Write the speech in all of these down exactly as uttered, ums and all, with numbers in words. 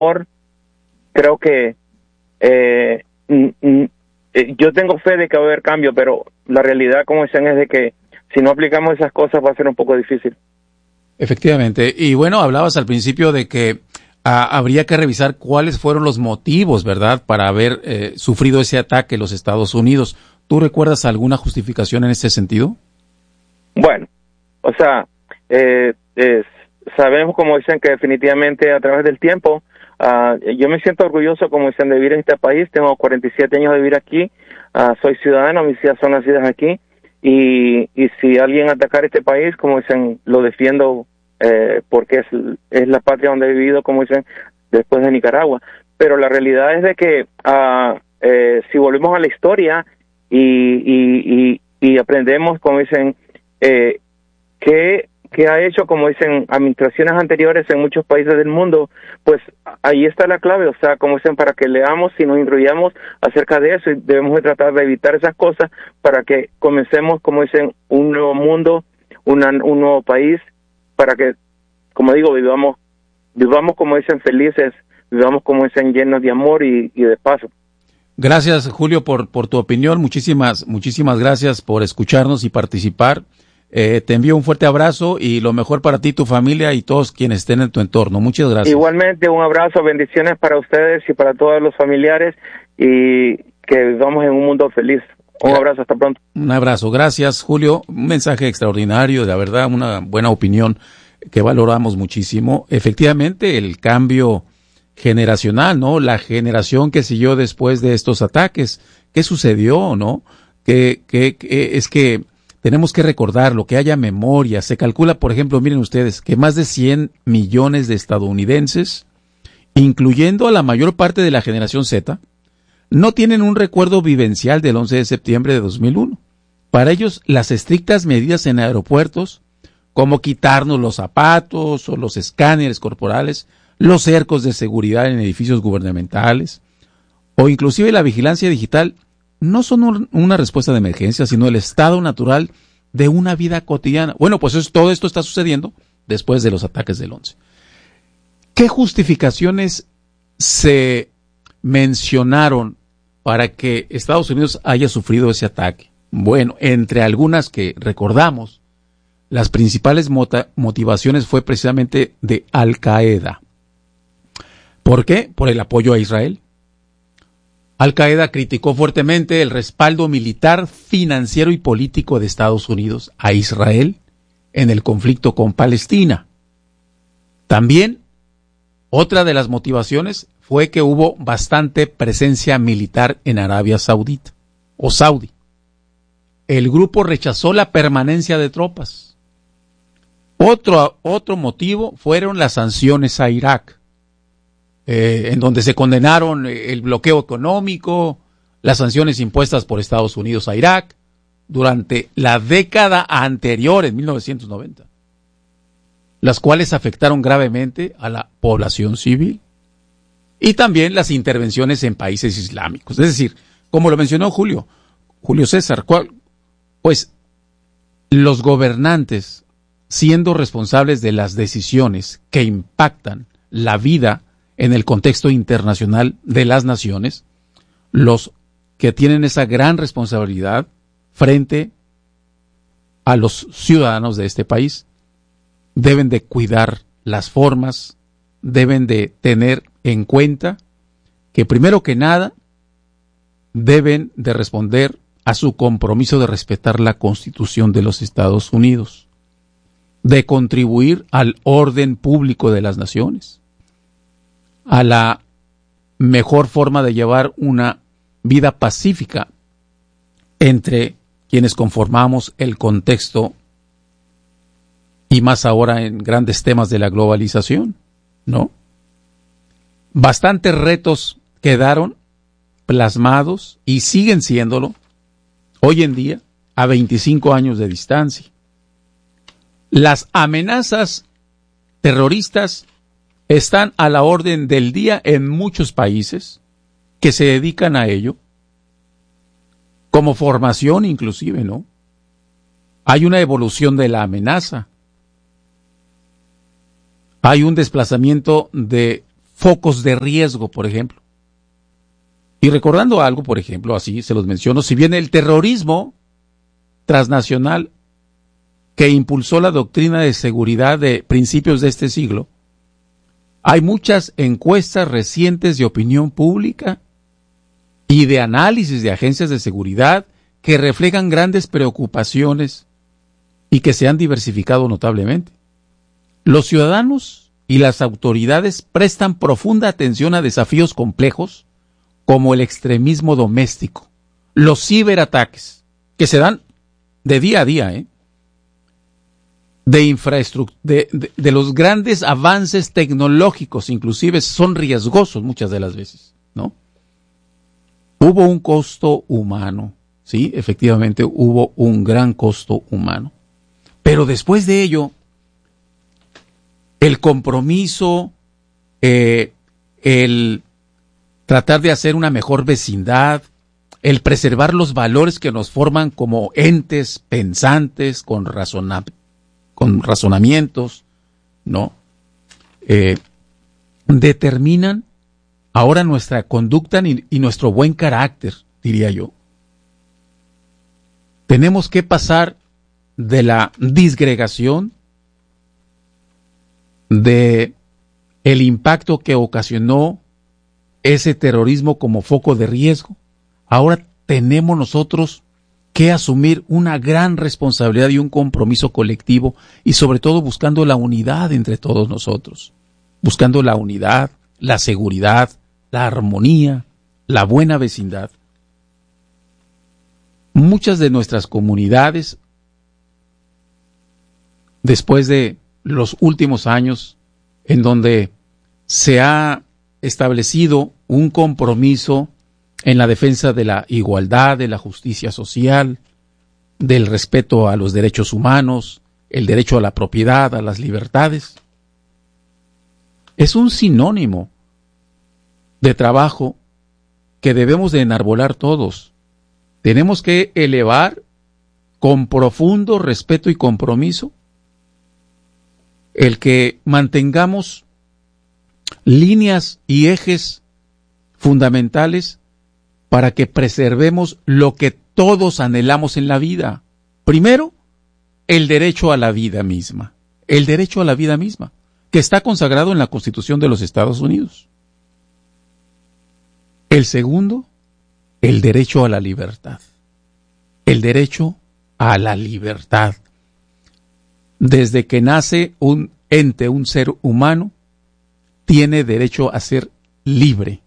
creo que eh, mm, mm, eh, yo tengo fe de que va a haber cambio, pero la realidad, como dicen, es de que si no aplicamos esas cosas va a ser un poco difícil. Efectivamente. Y bueno, hablabas al principio de que ah, habría que revisar cuáles fueron los motivos, ¿verdad?, para haber eh, sufrido ese ataque los Estados Unidos. ¿Tú recuerdas alguna justificación en ese sentido? Bueno, o sea, eh, eh, sabemos, como dicen, que definitivamente a través del tiempo, uh, yo me siento orgulloso, como dicen, de vivir en este país. Tengo cuarenta y siete años de vivir aquí, uh, soy ciudadano, mis hijas son nacidas aquí, y, y si alguien atacara este país, como dicen, lo defiendo eh, porque es, es la patria donde he vivido, como dicen, después de Nicaragua. Pero la realidad es de que uh, eh, si volvemos a la historia y, y, y, y aprendemos, como dicen, eh, que que ha hecho, como dicen, administraciones anteriores en muchos países del mundo, pues ahí está la clave, o sea, como dicen, para que leamos y nos instruyamos acerca de eso, y debemos de tratar de evitar esas cosas para que comencemos, como dicen, un nuevo mundo, una, un nuevo país, para que, como digo, vivamos, vivamos como dicen, felices, vivamos como dicen, llenos de amor y, y de paz. Gracias, Julio, por, por tu opinión. Muchísimas, muchísimas gracias por escucharnos y participar. Eh, te envío un fuerte abrazo y lo mejor para ti, tu familia y todos quienes estén en tu entorno. Muchas gracias. Igualmente, un abrazo, bendiciones para ustedes y para todos los familiares, y que vivamos en un mundo feliz. Un abrazo, hasta pronto. Un abrazo, gracias, Julio. Un mensaje extraordinario, la verdad, una buena opinión que valoramos muchísimo. Efectivamente, el cambio generacional, ¿no? La generación que siguió después de estos ataques. ¿Qué sucedió, no? Que, que, que es que tenemos que recordarlo, que haya memoria. Se calcula, por ejemplo, miren ustedes, que más de cien millones de estadounidenses, incluyendo a la mayor parte de la generación Z, no tienen un recuerdo vivencial del once de septiembre de dos mil uno. Para ellos, las estrictas medidas en aeropuertos, como quitarnos los zapatos o los escáneres corporales, los cercos de seguridad en edificios gubernamentales, o inclusive la vigilancia digital, no son un, una respuesta de emergencia, sino el estado natural de una vida cotidiana. Bueno, pues es, todo esto está sucediendo después de los ataques del once. ¿Qué justificaciones se mencionaron para que Estados Unidos haya sufrido ese ataque? Bueno, entre algunas que recordamos, las principales mota, motivaciones fue precisamente de Al Qaeda. ¿Por qué? Por el apoyo a Israel. Al Qaeda criticó fuertemente el respaldo militar, financiero y político de Estados Unidos a Israel en el conflicto con Palestina. También, otra de las motivaciones fue que hubo bastante presencia militar en Arabia Saudita o Saudi. El grupo rechazó la permanencia de tropas. Otro, otro motivo fueron las sanciones a Irak. Eh, en donde se condenaron el bloqueo económico, las sanciones impuestas por Estados Unidos a Irak durante la década anterior, en mil novecientos noventa, las cuales afectaron gravemente a la población civil, y también las intervenciones en países islámicos. Es decir, como lo mencionó Julio, Julio César, ¿cuál? Pues los gobernantes, siendo responsables de las decisiones que impactan la vida en el contexto internacional de las naciones, los que tienen esa gran responsabilidad frente a los ciudadanos de este país, deben de cuidar las formas, deben de tener en cuenta que primero que nada deben de responder a su compromiso de respetar la Constitución de los Estados Unidos, de contribuir al orden público de las naciones, a la mejor forma de llevar una vida pacífica entre quienes conformamos el contexto, y más ahora en grandes temas de la globalización, ¿no? Bastantes retos quedaron plasmados y siguen siéndolo hoy en día a veinticinco años de distancia. Las amenazas terroristas están a la orden del día en muchos países que se dedican a ello, como formación inclusive, ¿no? Hay una evolución de la amenaza. Hay un desplazamiento de focos de riesgo, por ejemplo. Y recordando algo, por ejemplo, así se los menciono, si bien el terrorismo transnacional que impulsó la doctrina de seguridad de principios de este siglo, hay muchas encuestas recientes de opinión pública y de análisis de agencias de seguridad que reflejan grandes preocupaciones y que se han diversificado notablemente. Los ciudadanos y las autoridades prestan profunda atención a desafíos complejos como el extremismo doméstico, los ciberataques, que se dan de día a día, ¿eh? de infraestructura, de, de, de los grandes avances tecnológicos, inclusive son riesgosos muchas de las veces, ¿no? Hubo un costo humano, sí, efectivamente hubo un gran costo humano, pero después de ello, el compromiso, eh, el tratar de hacer una mejor vecindad, el preservar los valores que nos forman como entes pensantes con, razona, con razonamientos, ¿no? Eh, determinan ahora nuestra conducta y, y nuestro buen carácter, diría yo. Tenemos que pasar de la disgregación, de el impacto que ocasionó ese terrorismo como foco de riesgo. Ahora tenemos nosotros que asumir una gran responsabilidad y un compromiso colectivo y sobre todo buscando la unidad entre todos nosotros, buscando la unidad, la seguridad, la armonía, la buena vecindad. Muchas de nuestras comunidades, después de los últimos años en donde se ha establecido un compromiso en la defensa de la igualdad, de la justicia social, del respeto a los derechos humanos, el derecho a la propiedad, a las libertades. Es un sinónimo de trabajo que debemos de enarbolar todos. Tenemos que elevar con profundo respeto y compromiso el que mantengamos líneas y ejes fundamentales para que preservemos lo que todos anhelamos en la vida. Primero, el derecho a la vida misma. El derecho a la vida misma, que está consagrado en la Constitución de los Estados Unidos. El segundo, el derecho a la libertad. El derecho a la libertad. Desde que nace un ente, un ser humano, tiene derecho a ser libre.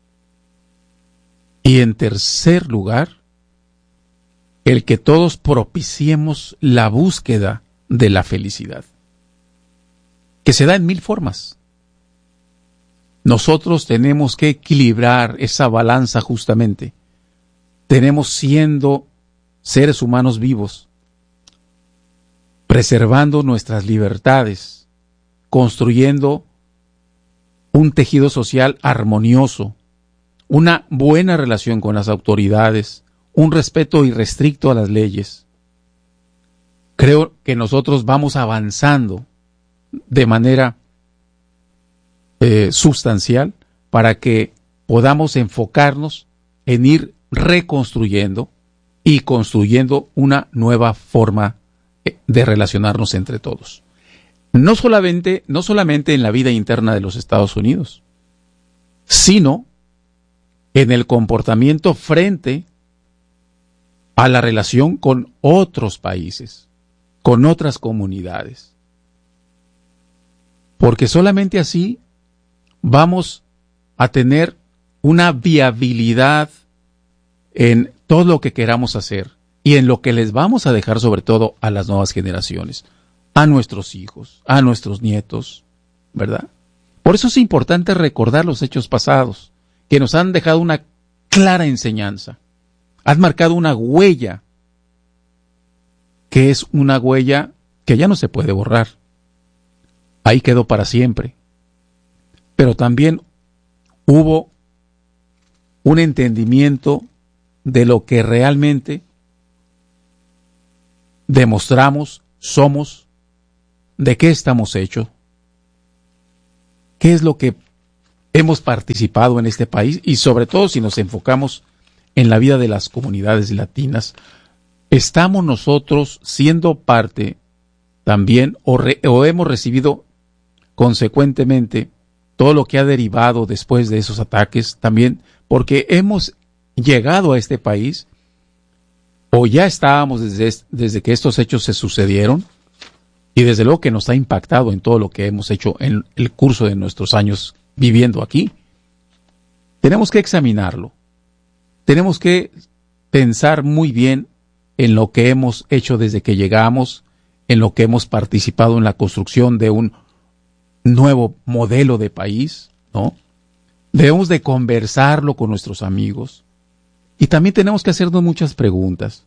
Y en tercer lugar, el que todos propiciemos la búsqueda de la felicidad, que se da en mil formas. Nosotros tenemos que equilibrar esa balanza justamente. Tenemos siendo seres humanos vivos, preservando nuestras libertades, construyendo un tejido social armonioso, una buena relación con las autoridades, un respeto irrestricto a las leyes. Creo que nosotros vamos avanzando de manera eh, sustancial para que podamos enfocarnos en ir reconstruyendo y construyendo una nueva forma de relacionarnos entre todos. No solamente, no solamente en la vida interna de los Estados Unidos, sino en el comportamiento frente a la relación con otros países, con otras comunidades. Porque solamente así vamos a tener una viabilidad en todo lo que queramos hacer y en lo que les vamos a dejar sobre todo a las nuevas generaciones, a nuestros hijos, a nuestros nietos, ¿verdad? Por eso es importante recordar los hechos pasados, que nos han dejado una clara enseñanza, han marcado una huella, que es una huella que ya no se puede borrar. Ahí quedó para siempre. Pero también hubo un entendimiento de lo que realmente demostramos, somos, de qué estamos hechos, qué es lo que hemos participado en este país y sobre todo si nos enfocamos en la vida de las comunidades latinas, estamos nosotros siendo parte también o, re, o hemos recibido consecuentemente todo lo que ha derivado después de esos ataques también, porque hemos llegado a este país o ya estábamos desde, desde que estos hechos se sucedieron y desde luego que nos ha impactado en todo lo que hemos hecho en el curso de nuestros años viviendo aquí. Tenemos que examinarlo, tenemos que pensar muy bien en lo que hemos hecho desde que llegamos, en lo que hemos participado en la construcción de un nuevo modelo de país, ¿no? Debemos de conversarlo con nuestros amigos y también tenemos que hacernos muchas preguntas.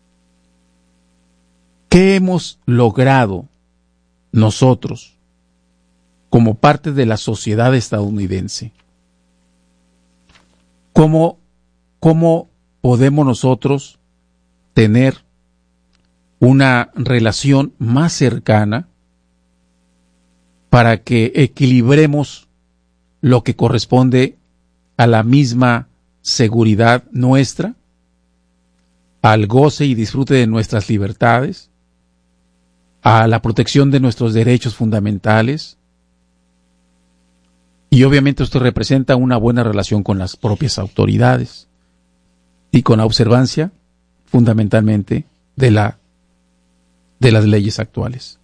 ¿Qué hemos logrado nosotros como parte de la sociedad estadounidense? ¿Cómo, cómo podemos nosotros tener una relación más cercana para que equilibremos lo que corresponde a la misma seguridad nuestra, al goce y disfrute de nuestras libertades, a la protección de nuestros derechos fundamentales? Y obviamente esto representa una buena relación con las propias autoridades y con la observancia fundamentalmente de la de las leyes actuales.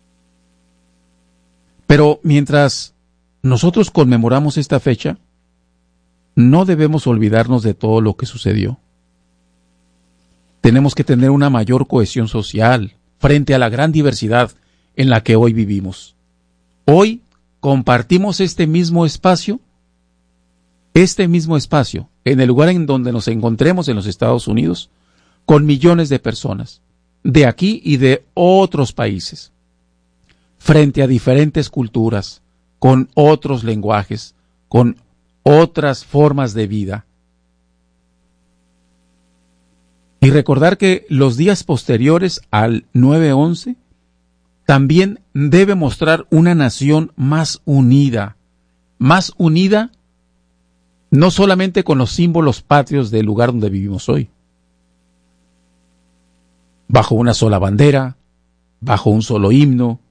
Pero mientras nosotros conmemoramos esta fecha, no debemos olvidarnos de todo lo que sucedió. Tenemos que tener una mayor cohesión social frente a la gran diversidad en la que hoy vivimos. Hoy compartimos este mismo espacio, este mismo espacio, en el lugar en donde nos encontremos en los Estados Unidos, con millones de personas, de aquí y de otros países, frente a diferentes culturas, con otros lenguajes, con otras formas de vida. Y recordar que los días posteriores al nueve once también debe mostrar una nación más unida, más unida no solamente con los símbolos patrios del lugar donde vivimos hoy, bajo una sola bandera, bajo un solo himno,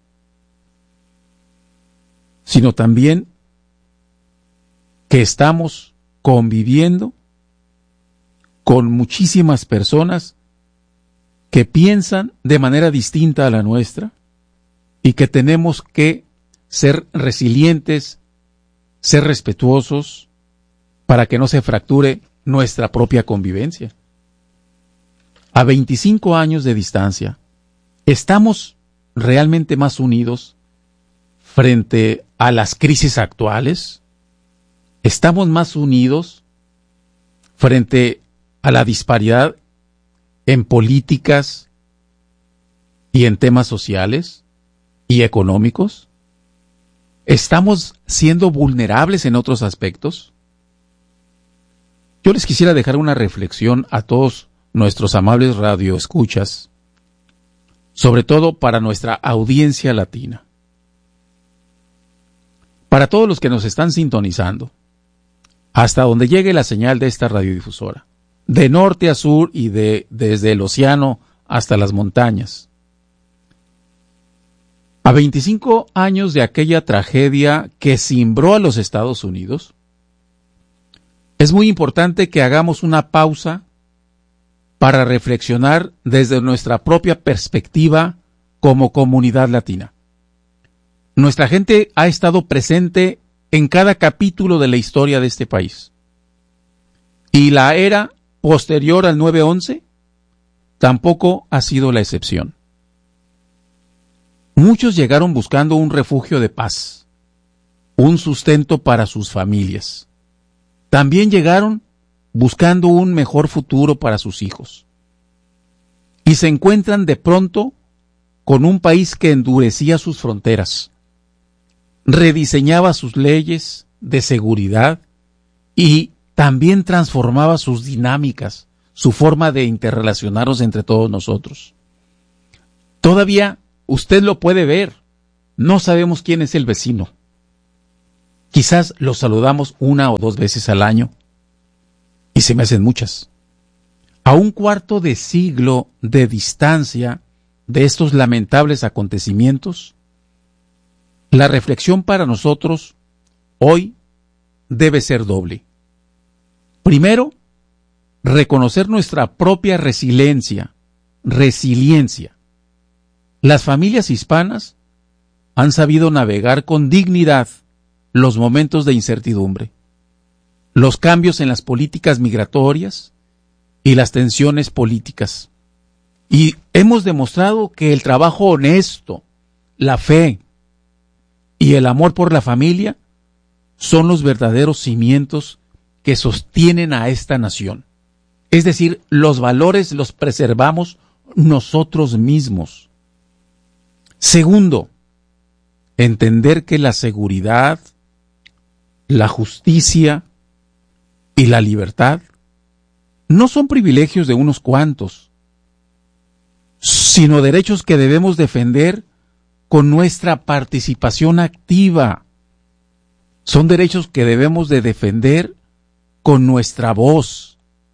sino también que estamos conviviendo con muchísimas personas que piensan de manera distinta a la nuestra y que tenemos que ser resilientes, ser respetuosos para que no se fracture nuestra propia convivencia. A veinticinco años de distancia, ¿estamos realmente más unidos frente a las crisis actuales? ¿Estamos más unidos frente a la disparidad en políticas y en temas sociales y económicos? ¿Estamos siendo vulnerables en otros aspectos? Yo les quisiera dejar una reflexión a todos nuestros amables radioescuchas, sobre todo para nuestra audiencia latina. Para todos los que nos están sintonizando, hasta donde llegue la señal de esta radiodifusora, de norte a sur y de, desde el océano hasta las montañas. A veinticinco años de aquella tragedia que cimbró a los Estados Unidos, es muy importante que hagamos una pausa para reflexionar desde nuestra propia perspectiva como comunidad latina. Nuestra gente ha estado presente en cada capítulo de la historia de este país. Y la era posterior al nueve once tampoco ha sido la excepción. Muchos llegaron buscando un refugio de paz, un sustento para sus familias. También llegaron buscando un mejor futuro para sus hijos. Y se encuentran de pronto con un país que endurecía sus fronteras, rediseñaba sus leyes de seguridad y también transformaba sus dinámicas, su forma de interrelacionarnos entre todos nosotros. Todavía usted lo puede ver, no sabemos quién es el vecino. Quizás los saludamos una o dos veces al año y se me hacen muchas. A un cuarto de siglo de distancia de estos lamentables acontecimientos, la reflexión para nosotros hoy debe ser doble. Primero, reconocer nuestra propia resiliencia, resiliencia. Las familias hispanas han sabido navegar con dignidad los momentos de incertidumbre, los cambios en las políticas migratorias y las tensiones políticas. Y hemos demostrado que el trabajo honesto, la fe y el amor por la familia son los verdaderos cimientos que sostienen a esta nación. Es decir, los valores los preservamos nosotros mismos. Segundo, entender que la seguridad, la justicia y la libertad no son privilegios de unos cuantos, sino derechos que debemos defender con nuestra participación activa. Son derechos que debemos de defender con nuestra voz.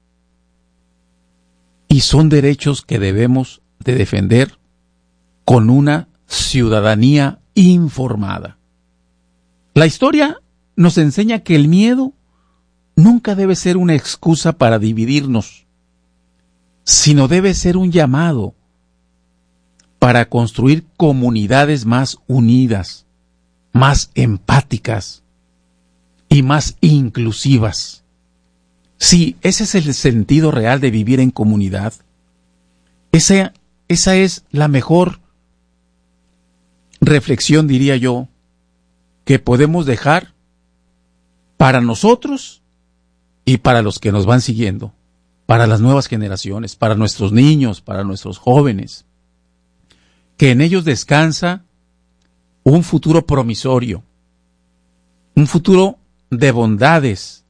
Y son derechos que debemos de defender con una ciudadanía informada. La historia nos enseña que el miedo nunca debe ser una excusa para dividirnos, sino debe ser un llamado para construir comunidades más unidas, más empáticas y más inclusivas. Sí, ese es el sentido real de vivir en comunidad. Esa, esa es la mejor reflexión, diría yo, que podemos dejar para nosotros y para los que nos van siguiendo, para las nuevas generaciones, para nuestros niños, para nuestros jóvenes, que en ellos descansa un futuro promisorio, un futuro de bondades,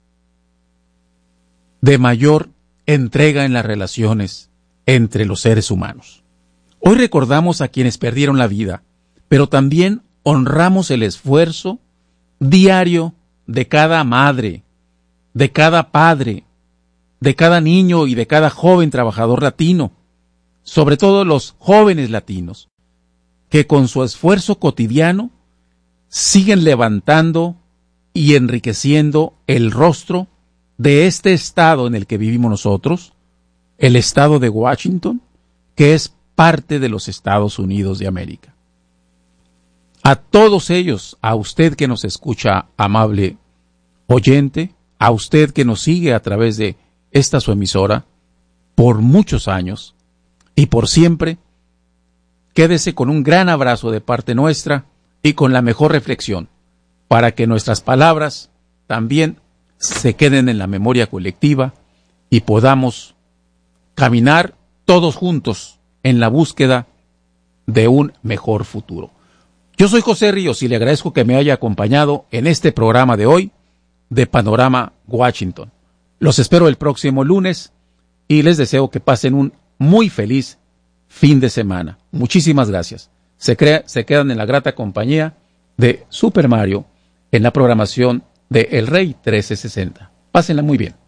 de mayor entrega en las relaciones entre los seres humanos. Hoy recordamos a quienes perdieron la vida, pero también honramos el esfuerzo diario de cada madre, de cada padre, de cada niño y de cada joven trabajador latino, sobre todo los jóvenes latinos, que con su esfuerzo cotidiano siguen levantando y enriqueciendo el rostro de este estado en el que vivimos nosotros, el estado de Washington, que es parte de los Estados Unidos de América. A todos ellos, a usted que nos escucha, amable oyente, a usted que nos sigue a través de esta su emisora, por muchos años y por siempre, quédese con un gran abrazo de parte nuestra y con la mejor reflexión, para que nuestras palabras también se queden en la memoria colectiva y podamos caminar todos juntos en la búsqueda de un mejor futuro. Yo soy José Ríos y le agradezco que me haya acompañado en este programa de hoy de Panorama Washington. Los espero el próximo lunes y les deseo que pasen un muy feliz fin de semana. Muchísimas gracias. Se, crea, se quedan en la grata compañía de Super Mario en la programación de El Rey trece sesenta. Pásenla muy bien.